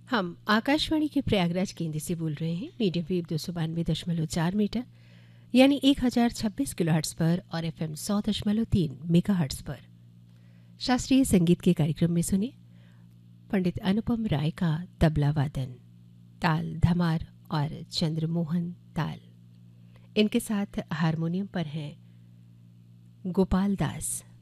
हम आकाशवाणी के प्रयागराज केंद्र से बोल रहे हैं। मीडियम वेव 292.4 मीटर यानी 1026 किलोहर्ट्ज़ पर और एफएम 100.3 मेगाहर्ट्ज़ पर। शास्त्रीय संगीत के कार्यक्रम में सुने पंडित अनुपम राय का तबला वादन, ताल धमार और चंद्रमोहन ताल। इनके साथ हारमोनियम पर हैं गोपाल दास।